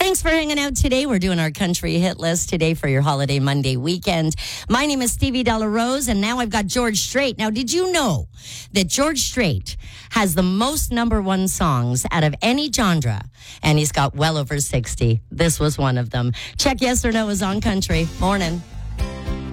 Thanks for hanging out today. We're doing our country hit list today for your holiday Monday weekend. My name is Stevie Della Rose, and now I've got George Strait. Now, did you know that George Strait has the most number one songs out of any genre? And he's got well over 60. This was one of them. Check Yes or No is on Country. Morning.